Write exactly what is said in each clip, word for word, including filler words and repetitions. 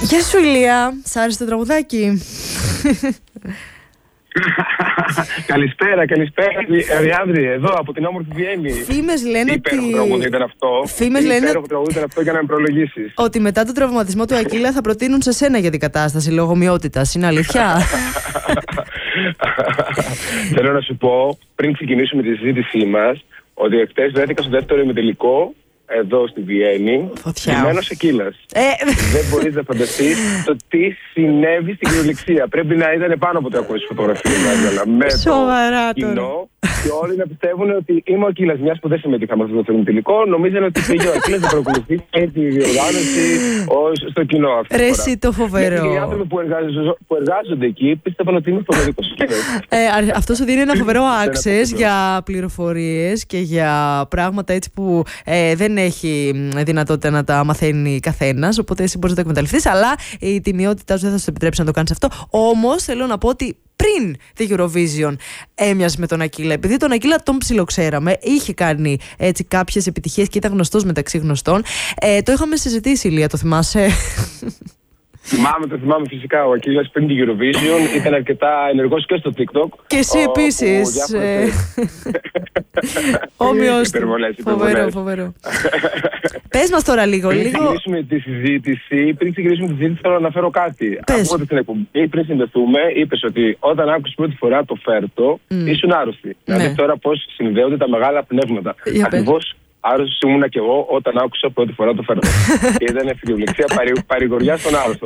Γεια σου Ηλία, σ' άρεσε το τραγουδάκι? Καλησπέρα, καλησπέρα Αριάδρη, εδώ από την όμορφη Βιέννη. Φήμες λένε ότι... Υπέροχο τραγούδι ήταν αυτό. Φήμες λένε... Υπέροχο τραγούδι ήταν αυτό για να με προλογίσεις. Ότι μετά τον τραυματισμό του Ακύλα θα προτείνουν σε σένα για την κατάσταση λόγω μειότητας. Είναι αλήθεια? Θέλω να σου πω, πριν ξεκινήσουμε τη συζήτησή μας, ότι εχθές βρέθηκα στο δεύτερο ημιτελικό εδώ στη Βιέννη, ντυμένος Ακύλας. Ε. Δεν μπορείς να φανταστείς το τι συνέβη στην κυριολεξία. Πρέπει να ήταν πάνω από τριακόσιες φωτογραφίες με το κοινό. Και όλοι να πιστεύουν ότι είμαι ο Ακύλας. Μιας που δεν συμμετείχα με αυτό το ημιτελικό, νομίζανε ότι πήγε ο Ακύλας να παρακολουθεί και τη διοργάνωση στο κοινό αυτό. Ρε εσύ το φοβερό. Και οι άνθρωποι που, που εργάζονται εκεί πίστευαν ότι είμαι φοβερικός. ε, αυτό σου δίνει ένα φοβερό access για πληροφορίες και για πράγματα έτσι που ε, δεν έχει δυνατότητα να τα μαθαίνει καθένας. Οπότε εσύ μπορείς να τα εκμεταλλευτείς, αλλά η τιμιότητά σου δεν θα σου επιτρέψει να το κάνεις αυτό. Όμως θέλω να πω ότι πριν τη Eurovision έμοιαζε με τον Ακύλα. Επειδή τον Ακύλα τον ψιλοξέραμε, είχε κάνει έτσι κάποιες επιτυχίες και ήταν γνωστός μεταξύ γνωστών. Ε, το είχαμε συζητήσει, Ηλία, το θυμάσαι? Θυμάμαι, το θυμάμαι φυσικά. Ο Ακύλας πριν την Eurovision ήταν αρκετά ενεργός και στο TikTok. Και εσύ επίσης. Όμοιος. Φοβερό, φοβερό. Πες μας τώρα λίγο. Πριν ξεκινήσουμε τη συζήτηση, πριν ξεκινήσουμε τη συζήτηση, θέλω να αναφέρω κάτι. Από την εκπομπή, πριν συνδεθούμε, είπες ότι όταν άκουσες πρώτη φορά το Φέρτο, ήσουν άρρωστη. Δηλαδή τώρα πώς συνδέονται τα μεγάλα πνεύματα. Ακριβώς. Άρρωστος ήμουνα και εγώ όταν άκουσα πρώτη φορά το Φέρτο. Και ήταν φιλοβλεξία παρη, παρηγοριά στον άρρωστο.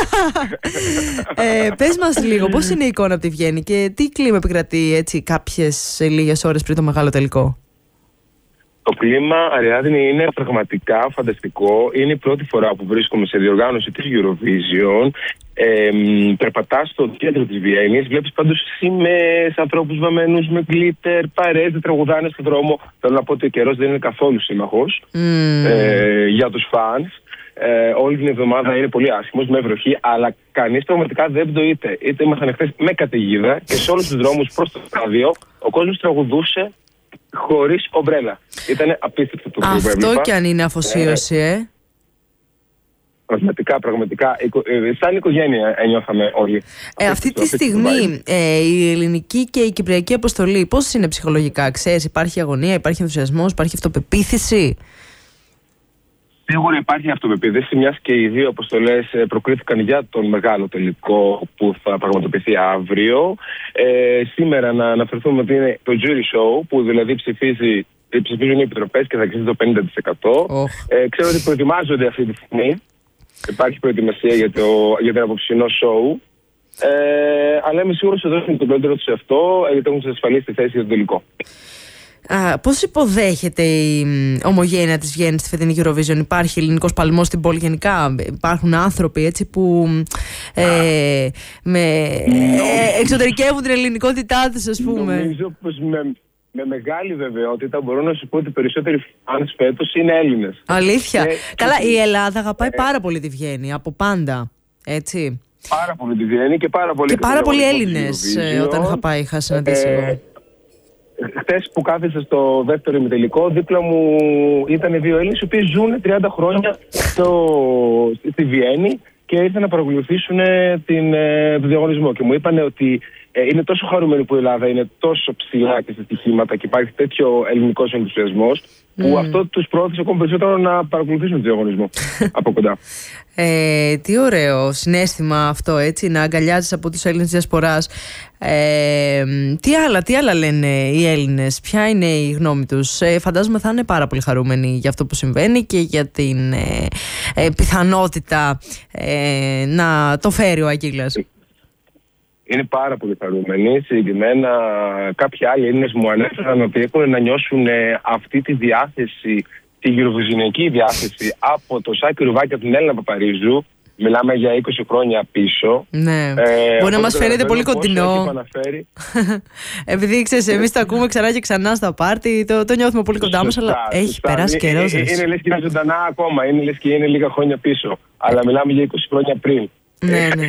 ε, πες μας λίγο, πώς είναι η εικόνα από τη Βιέννη και τι κλίμα επικρατεί έτσι κάποιες λίγες ώρες πριν το μεγάλο τελικό? Το κλίμα, Αριάδνη, είναι πραγματικά φανταστικό. Είναι η πρώτη φορά που βρίσκομαι σε διοργάνωση της Eurovision. Ε, περπατάς στο κέντρο της Βιέννης, βλέπεις πάντως σημαίες, ανθρώπους βαμμένους με γκλίτερ, παρέες, τραγουδάνε στον δρόμο. Θέλω να πω ότι ο καιρός δεν είναι καθόλου σύμμαχος mm. ε, για τους φανς. Ε, όλη την εβδομάδα είναι πολύ άσχημος, με βροχή, αλλά κανείς πραγματικά δεν πτωείται. Είτε ήμασταν χθες με καταιγίδα και σε όλους τους δρόμους προς το στάδιο ο κόσμος τραγουδούσε χωρίς ομπρέλα. Ήταν απίστευτο το Αυτό έβλεπα. Και αν είναι αφοσίωση, ε. ε. Πραγματικά, πραγματικά. Σαν οικογένεια νιώθαμε όλοι. Ε, αυτή τη στιγμή ε, η ελληνική και η κυπριακή αποστολή πώς είναι ψυχολογικά? Ξέρεις, υπάρχει αγωνία, υπάρχει ενθουσιασμός, υπάρχει αυτοπεποίθηση? Σίγουρα υπάρχει αυτοπεποίθηση, μιας και οι δύο αποστολές προκρίθηκαν για τον μεγάλο τελικό που θα πραγματοποιηθεί αύριο. Ε, σήμερα να αναφερθούμε ότι είναι το jury show, που δηλαδή ψηφίζει, ψηφίζουν οι επιτροπές και θα αξίζει το πενήντα τοις εκατό. Oh. Ε, ξέρω ότι προετοιμάζονται αυτή τη στιγμή. Υπάρχει προετοιμασία για, το, για την απόψινό show. Ε, αλλά είμαι σίγουρος ότι δώσουν τον καλύτερο τους σε αυτό, γιατί έχουν εξασφαλίσει τη θέση για το τελικό. Α, πώς υποδέχεται η ομογένεια της Βιέννης στη φετινή Eurovision? Υπάρχει ελληνικός παλμός στην πόλη γενικά? Υπάρχουν άνθρωποι έτσι που ε, με, ε, εξωτερικεύουν την ελληνικότητά τους, ας πούμε? Νομίζω πως με, με μεγάλη βεβαιότητα μπορώ να σου πω ότι οι περισσότεροι φανς φέτος είναι Έλληνες. Αλήθεια? Και, Καλά, η Ελλάδα αγαπάει ε, πάρα πολύ τη Βιέννη, από πάντα, έτσι. Πάρα πολύ τη Βιέννη και πάρα πολύ, και πάρα πολλοί Έλληνες ε, όταν είχα πάει, είχα συναντήσει εγώ. Ε, Χθες που κάθισα στο δεύτερο ημιτελικό, δίπλα μου ήταν δύο Έλληνες οι οποίοι ζουν τριάντα χρόνια στο, στη Βιέννη και ήρθαν να παρακολουθήσουν την, τον διαγωνισμό. Και μου είπαν ότι ε, είναι τόσο χαρούμενοι που η Ελλάδα είναι τόσο ψηλά και στα στοιχήματα και υπάρχει τέτοιο ελληνικός ενθουσιασμός, που mm. αυτό τους προώθησε ακόμα περισσότερο να παρακολουθήσουν τον διαγωνισμό από κοντά. Ε, τι ωραίο συναίσθημα αυτό, έτσι, να αγκαλιάζεις από τους Έλληνες της Διασποράς. Ε, τι άλλα, τι άλλα λένε οι Έλληνες, ποια είναι η γνώμη τους? Ε, φαντάζομαι θα είναι πάρα πολύ χαρούμενοι για αυτό που συμβαίνει και για την ε, ε, πιθανότητα ε, να το φέρει ο Ακύλας. Είναι πάρα πολύ χαρούμενοι. Συγκεκριμένα κάποιοι άλλοι Έλληνες μου ανέφεραν ότι έχουν να νιώσουν αυτή τη διάθεση, τη γυροβουζινική διάθεση από το Σάκη Ρουβάκη, από την Έλληνα Παπαρίζου. Μιλάμε για είκοσι χρόνια πίσω. Ναι. Ε, Μπορεί να μας φαίνεται πολύ κοντινό. Επειδή ξέρεις, εμείς το ακούμε ξανά και ξανά στα πάρτι, το, το νιώθουμε πολύ κοντά μας, αλλά έχει σωστά. περάσει καιρός. Είναι, είναι λες και είναι ζωντανά ακόμα, είναι λες και είναι λίγα χρόνια πίσω. Αλλά μιλάμε για είκοσι χρόνια πριν. Ναι, ναι.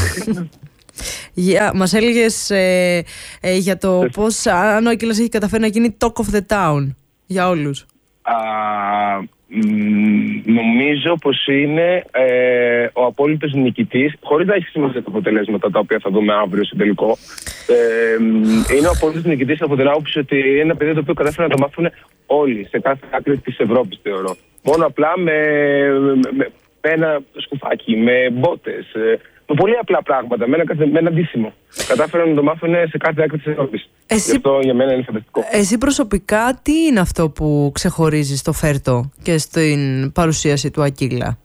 Yeah, μας έλεγες ε, ε, για το πώς αν ο Ακύλας έχει καταφέρει να γίνει talk of the town για όλους. Uh, Νομίζω πως είναι ε, ο απόλυτος νικητής, χωρίς να έχει σημασία τα αποτελέσματα τα οποία θα δούμε αύριο στο τελικό. Ε, είναι ο απόλυτος νικητής από την άποψη ότι είναι ένα παιδί το οποίο κατάφερε να το μάθουν όλοι σε κάθε άκρη της Ευρώπης, θεωρώ. Μόνο απλά με, με, με ένα σκουφάκι, με μπότες, με πολύ απλά πράγματα, με ένα, με ένα ντύσιμο. Κατάφεραν να το μάθουν σε κάθε άκρη της Ευρώπης. Εσύ... Γι' αυτό για μένα είναι φανταστικό. Εσύ προσωπικά τι είναι αυτό που ξεχωρίζει στο φέρτο και στην παρουσίαση του Ακύλα?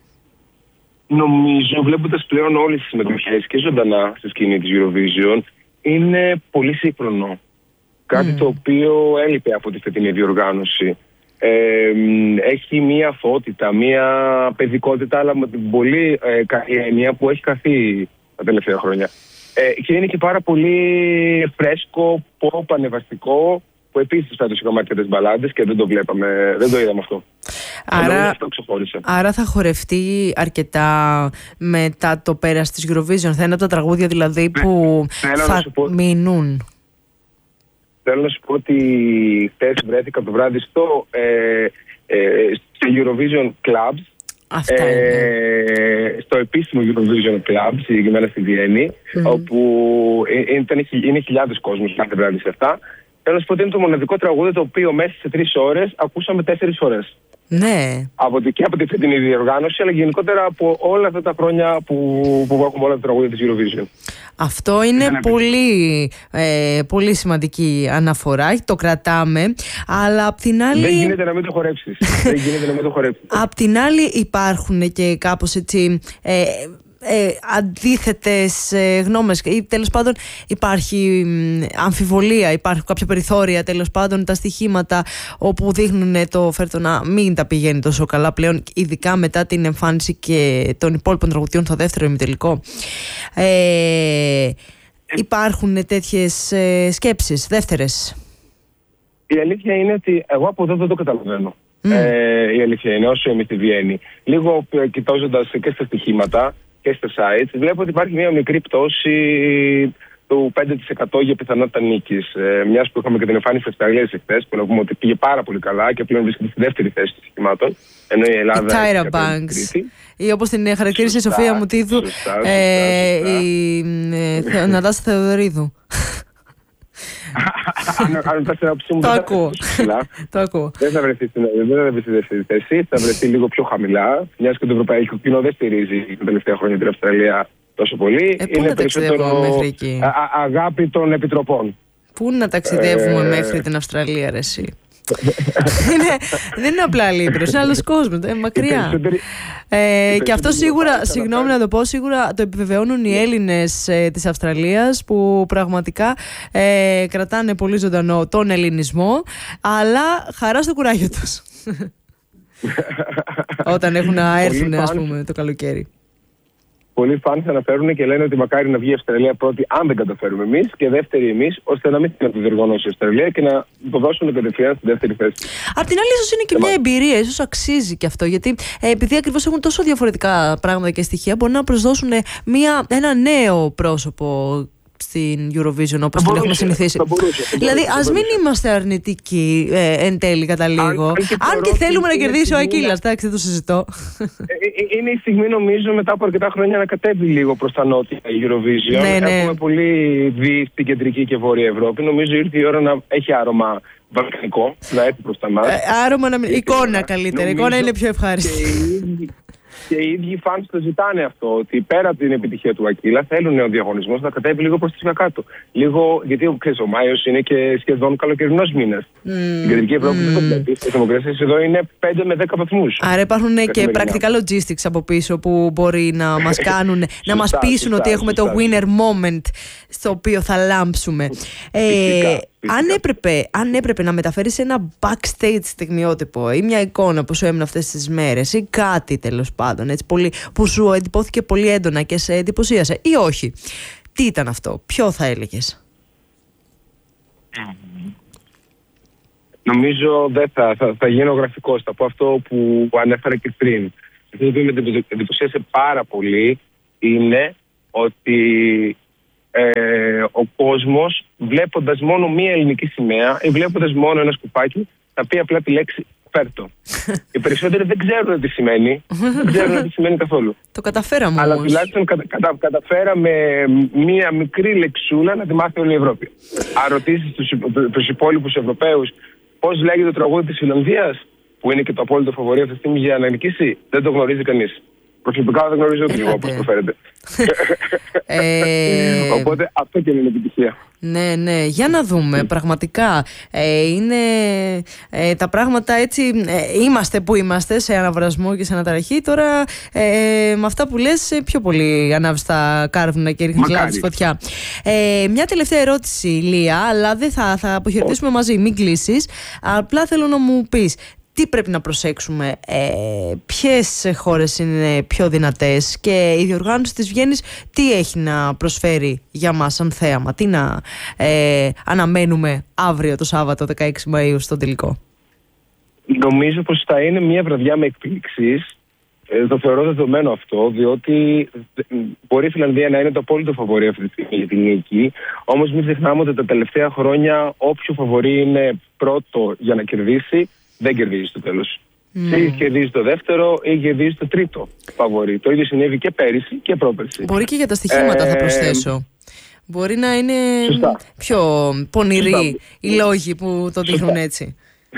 Νομίζω, βλέποντας πλέον όλες τις συμμετοχές και ζωντανά στη σκηνή της Eurovision, είναι πολύ σύγχρονο. Κάτι mm. το οποίο έλειπε από τη φετινή διοργάνωση. Ε, έχει μία φώτιτα, μία παιδικότητα, αλλά με την πολύ ε, καλή έννοια που έχει χαθεί τα τελευταία χρόνια. Ε, και είναι και πάρα πολύ φρέσκο, pop, ανεβαστικό, που επίσης θα το είχαμε αρκετές μπαλάντες και δεν το βλέπαμε, δεν το είδαμε αυτό. Άρα, αυτό άρα θα χορευτεί αρκετά μετά το πέρας της Eurovision. Θα είναι από τα τραγούδια δηλαδή που ναι, θα πω... μείνουν. Θέλω να σου πω ότι χθες βρέθηκα το βράδυ στο, ε, ε, στο Eurovision Clubs. Αυτά ε, είναι. Στο επίσημο Eurovision Club, συγκεκριμένα στη Βιέννη, mm-hmm. όπου είναι, είναι χιλιάδες κόσμος κάθε βράδυ σε αυτά. Θέλω να σου πω ότι είναι το μοναδικό τραγούδι το οποίο μέσα σε τρεις ώρες ακούσαμε τέσσερις ώρες. Ναι. Από τη, και από τη φετινή διοργάνωση, αλλά γενικότερα από όλα αυτά τα χρόνια που, που έχουμε όλα τα τραγούδια της Eurovision. Αυτό είναι πολύ, ε, πολύ σημαντική αναφορά, το κρατάμε, αλλά απ' την άλλη... Δεν γίνεται να μην το χορέψεις. Δεν γίνεται να μην το χορέψεις. Απ' την άλλη υπάρχουν και κάπως έτσι... Ε, Ε, αντίθετες ε, γνώμες ή τέλος πάντων υπάρχει ε, αμφιβολία, υπάρχουν κάποια περιθώρια τέλος πάντων, τα στοιχήματα όπου δείχνουν το φέρτο να μην τα πηγαίνει τόσο καλά πλέον, ειδικά μετά την εμφάνιση και των υπόλοιπων τραγουδιών στο δεύτερο ημιτελικό. Ε, υπάρχουν τέτοιες ε, σκέψεις δεύτερες? Η αλήθεια είναι ότι εγώ από εδώ δεν το καταλαβαίνω. Mm. Ε, η αλήθεια είναι, όσο είμαι στη Βιέννη, λίγο κοιτάζοντας και στα στοιχήματα και στα sites, βλέπω ότι υπάρχει μια μικρή πτώση του πέντε τοις εκατό για πιθανότητα νίκης. Ε, μιας που είχαμε και την εμφάνιση της Αυστραλίας εχθές, που να πούμε ότι πήγε πάρα πολύ καλά και πλέον βρίσκεται στη δεύτερη θέση των στοιχημάτων. Ενώ η Ελλάδα. Η Tyra Banks. Ή όπως την χαρακτήρισε η Σοφία Μουτίδου, η Νατάσα Θεοδωρίδου. Το ακούω. Το ακούω. Δεν θα βρεθεί στην δεύτερη θέση, θα βρεθεί λίγο πιο χαμηλά. Μιας και το ευρωπαϊκό κοινό δεν στηρίζει τα τελευταία χρόνια την Αυστραλία τόσο πολύ. Ε, είναι περισσότερο αγάπη των επιτροπών. Πού να ταξιδεύουμε ε... μέχρι την Αυστραλία, ρε εσύ? είναι, δεν είναι απλά Λίμπρος, είναι άλλος κόσμος, είναι μακριά. Ε, και αυτό σίγουρα, συγγνώμη να το πω, σίγουρα το επιβεβαιώνουν οι Έλληνες ε, της Αυστραλίας, που πραγματικά ε, κρατάνε πολύ ζωντανό τον ελληνισμό, αλλά χαρά στο κουράγιο τους όταν έχουν να έρθουν, ας πούμε, το καλοκαίρι. Πολλοί φάνες αναφέρουν και λένε ότι μακάρι να βγει η Αυστραλία πρώτη, αν δεν καταφέρουμε εμείς, και δεύτερη εμείς, ώστε να μην την διοργανώσει η Αυστραλία και να το δώσουν κατευθείαν στη δεύτερη θέση. Απ' την άλλη, ίσως είναι και μια εμπειρία, ίσως αξίζει και αυτό. Γιατί ε, επειδή ακριβώς έχουν τόσο διαφορετικά πράγματα και στοιχεία, μπορεί να προσδώσουν μια, ένα νέο πρόσωπο στην Eurovision, όπως την έχουμε συνηθίσει. Θα μπορούσε, θα δηλαδή, μπορούσε, ας μην μπορούσε. είμαστε αρνητικοί ε, εν τέλει κατά λίγο. Αν, αν και, αν και θέλουμε να κερδίσει ο Ακύλας, εντάξει, δεν το συζητώ. Ε, είναι η στιγμή, νομίζω, μετά από αρκετά χρόνια να κατέβει λίγο προς τα νότια η Eurovision. Ναι, ναι. Έχουμε πολύ δει στην κεντρική και βόρεια Ευρώπη. Νομίζω ήρθε η ώρα να έχει άρωμα βαλκανικό, να έρθει προς τα μας. Ε, άρωμα να μην... Εικόνα καλύτερα. Η εικόνα είναι πιο ευχάριστη. Και οι ίδιοι φανς το ζητάνε αυτό, ότι πέρα από την επιτυχία του Ακύλα θέλουν ο διαγωνισμός να κατέβει λίγο προς τη κάτω. Λίγο, γιατί ξέρεις, ο Μάιος είναι και σχεδόν καλοκαιρινός μήνας. Mm. Η κεντρική Ευρώπη mm. δεν το βλέπει. Οι θερμοκρασίες εδώ είναι πέντε με δέκα βαθμούς. Άρα υπάρχουν και πρακτικά logistics από πίσω που μπορεί να μας κάνουν, να μας πείσουν σωστά, ότι έχουμε σωστά. Το winner moment στο οποίο θα λάμψουμε. ε, φυσικά. Αν έπρεπε, αν έπρεπε να μεταφέρεις ένα backstage στιγμιότυπο ή μια εικόνα που σου έμεινε αυτές τις μέρες ή κάτι τέλος πάντων έτσι, πολύ, που σου εντυπώθηκε πολύ έντονα και σε εντυπωσίασε ή όχι, τι ήταν αυτό, ποιο θα έλεγες? Νομίζω δεν θα, θα, θα γίνω γραφικός, θα πω αυτό που ανέφερα και πριν. Αυτό που με εντυπωσίασε πάρα πολύ είναι ότι Ε, ο κόσμος, βλέποντας μόνο μία ελληνική σημαία ή βλέποντας μόνο ένα σκουπάκι, θα πει απλά τη λέξη φέρτο. Οι περισσότεροι δεν ξέρουν τι σημαίνει. Δεν ξέρουν τι σημαίνει καθόλου. Το καταφέραμε. Αλλά όμως. τουλάχιστον κατα, κατα, καταφέραμε μία μικρή λεξούλα να τη μάθει όλη η Ευρώπη. Αν ρωτήσεις τους, τους υπόλοιπους Ευρωπαίους πώς λέγεται το τραγούδι της Φιλανδίας, που είναι και το απόλυτο φαβορί αυτή τη στιγμή για να νικήσει, δεν το γνωρίζει κανείς. Προσωπικά δεν γνωρίζω ούτε εγώ πώς το φέρετε. Ε... Οπότε αυτό και είναι επιτυχία. Ναι, ναι, για να δούμε. Πραγματικά ε, είναι ε, τα πράγματα έτσι. Ε, είμαστε που είμαστε, σε αναβρασμό και σε αναταραχή. Τώρα ε, με αυτά που λες, πιο πολύ ανάβεις τα κάρβουνα και ρίχνεις λάδι στη φωτιά. Ε, μια τελευταία ερώτηση, Λία, αλλά δεν θα, θα αποχαιρετήσουμε μαζί, μην κλείσεις. Απλά θέλω να μου πεις. Τι πρέπει να προσέξουμε, ε, ποιες χώρες είναι πιο δυνατές και η διοργάνωση της Βιέννης τι έχει να προσφέρει για μας σαν θέαμα, τι να ε, αναμένουμε αύριο το Σάββατο δεκαέξι Μαΐου στο τελικό. Νομίζω πως θα είναι μια βραδιά με εκπλήξεις. Ε, το θεωρώ δεδομένο αυτό, διότι μπορεί η Φιλανδία να είναι το απόλυτο φαβορί αυτή τη στιγμή για την νίκη. Όμως μην ξεχνάμε ότι τα τελευταία χρόνια όποιο φαβορί είναι πρώτο για να κερδίσει, δεν κερδίζει στο τέλος. Mm. Ή κερδίζει το δεύτερο ή κερδίζει το τρίτο φαβορί. Το ίδιο συνέβη και πέρυσι και πρόπερσι. Μπορεί και για τα στοιχήματα ε, θα προσθέσω. Μπορεί να είναι σωστά. Πιο πονηροί σωστά. Οι λόγοι που το δείχνουν έτσι.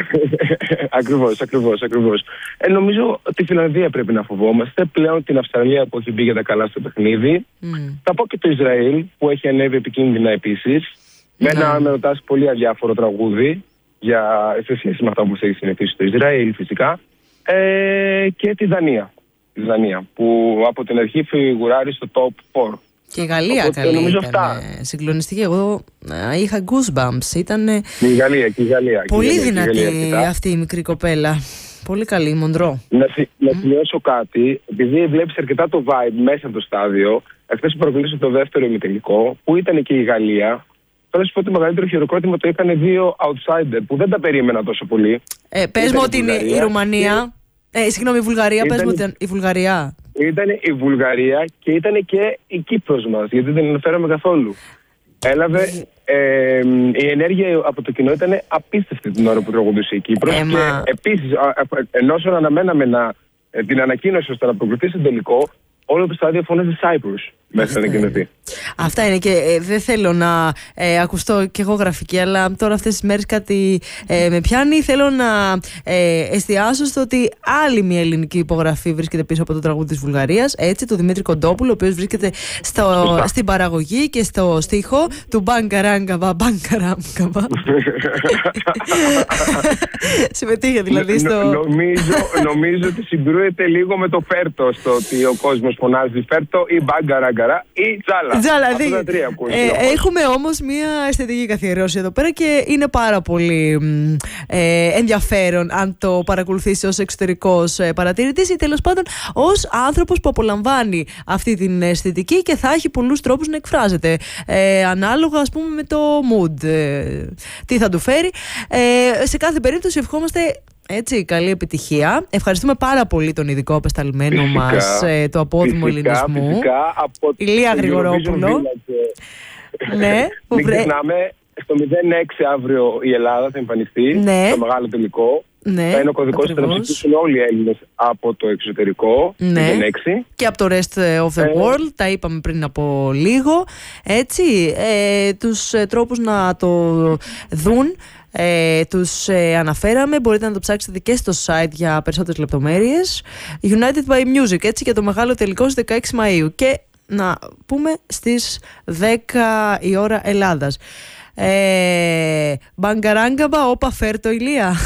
Ακριβώς, ακριβώς, ακριβώς. Ε, νομίζω ότι τη Φιλανδία πρέπει να φοβόμαστε. Πλέον την Αυστραλία που έχει μπει για τα καλά στο παιχνίδι. Mm. Θα πω και το Ισραήλ που έχει ανέβει επικίνδυνα επίσης. Με ένα, αν με ρωτάς, πολύ αδιάφορο τραγούδι. Για, σε σχέση με αυτά που έχει συνηθίσει στο Ισραήλ φυσικά, ε, και τη Δανία, τη Δανία που από την αρχή φιγουράρει στο top τέσσερα. Και η Γαλλία. Οπότε, καλή νομίζω ήταν, αυτά. Συγκλονιστική. Εγώ είχα goosebumps. Ήταν η Γαλλία και η Γαλλία. Πολύ και η δυνατή και η Γαλλία, αυτή η μικρή κοπέλα. Πολύ καλή, Μοντρό. Να, mm. να σημειώσω κάτι, επειδή βλέπεις αρκετά το vibe μέσα από το στάδιο, εχθές που παρακολουθήσω το δεύτερο ημιτελικό, που ήταν και η Γαλλία. Θέλω να σου πω ότι το μεγαλύτερο χειροκρότημα το είχαν δύο outsider που δεν τα περίμενα τόσο πολύ. Ε, πες μου ότι είναι η Ρουμανία. Και... Ε, συγγνώμη, η Βουλγαρία. Πες μου ότι ήταν η Βουλγαρία. Ήταν η Βουλγαρία και ήταν και η Κύπρος μας, γιατί δεν αναφέραμε καθόλου. Έλαβε. Ε, η ενέργεια από το κοινό ήταν απίστευτη την ώρα που τραγουδούσε η Κύπρος. Ε, και μα... επίσης, ενώ αναμέναμε να, την ανακοίνωση ώστε να προκριθεί στο τελικό, όλο το στάδιο φώναζε Cyprus μέσα να ανακοινωθεί. Αυτά είναι και ε, δεν θέλω να ε, ακουστώ κι εγώ γραφική, αλλά τώρα αυτές τις μέρες κάτι ε, με πιάνει. Θέλω να ε, εστιάσω στο ότι άλλη μια ελληνική υπογραφή βρίσκεται πίσω από το τραγούδι της Βουλγαρίας, έτσι, του Δημήτρη Κοντόπουλο, ο οποίος βρίσκεται στο, στην παραγωγή και στο στίχο του Μπανκαράγκαβα, Μπανκαράγκαβα. Συμμετείχε δηλαδή στο... Νο, νομίζω, νομίζω ότι συγκρούεται λίγο με το φέρτο, στο ότι ο κόσμος φωνάζει φέρτο ή Μπανκαράγκαρα ή Τζάλα. Τζάλα, ε, έχουμε όμως μια αισθητική καθιερώση εδώ πέρα και είναι πάρα πολύ ε, ενδιαφέρον αν το παρακολουθήσει ως εξωτερικός ε, παρατηρητής ή τέλος πάντων ως άνθρωπος που απολαμβάνει αυτή την αισθητική και θα έχει πολλούς τρόπους να εκφράζεται ε, ανάλογα ας πούμε με το mood, ε, τι θα του φέρει. Ε, σε κάθε περίπτωση ευχόμαστε έτσι, καλή επιτυχία. Ευχαριστούμε πάρα πολύ τον ειδικό απεσταλμένο μας ε, του απόδημου ελληνισμού. Φυσικά, από η Λία Γρηγορόπουλο. Ναι, που μην ξεχνάμε, στο μηδέν έξι αύριο η Ελλάδα θα εμφανιστεί, ναι, στο μεγάλο τελικό. Ναι, θα είναι ο κωδικός που θα ψηφίσουν όλοι οι Έλληνες από το εξωτερικό. Ναι. μηδέν έξι. Και από το rest of the world, τα είπαμε πριν από λίγο. Έτσι, ε, τους ε, τρόπους να το δουν. Ε, τους ε, αναφέραμε, μπορείτε να το ψάξετε και στο site για περισσότερες λεπτομέρειες. United by Music, έτσι, για το μεγάλο τελικό στις δεκαέξι Μαΐου. Και να πούμε στις δέκα η ώρα Ελλάδας. Ε, Μπαγκαράγκαμπα, όπα φέρτο, Ηλία.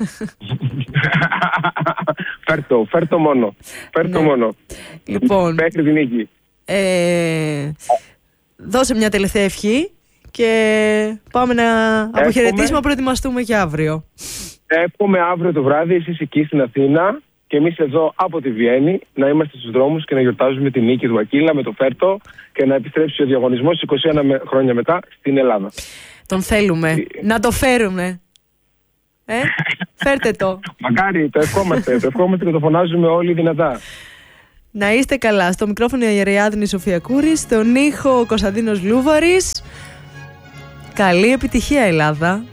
Φέρτο, φέρτο μόνο. Φέρτο ναι. μόνο. Λοιπόν, μέχρι την νίκη. Ε, δώσε μια τελευταία ευχή και πάμε να αποχαιρετήσουμε, να προετοιμαστούμε για αύριο. Εύχομαι αύριο το βράδυ εσείς εκεί στην Αθήνα και εμείς εδώ από τη Βιέννη να είμαστε στους δρόμους και να γιορτάζουμε τη νίκη του Ακύλα με το φέρτο και να επιστρέψει ο διαγωνισμός είκοσι ένα χρόνια μετά στην Ελλάδα. Τον θέλουμε. Να το φέρουμε. Ε, φέρτε το. Μακάρι, το ευχόμαστε. Το ευχόμαστε και το φωνάζουμε όλοι δυνατά. Να είστε καλά. Στο μικρόφωνο η Αγιαριάδνη Σοφία Κούρη, στον ήχο ο Κωνσταντίνος Λούβαρης. Καλή επιτυχία, Ελλάδα.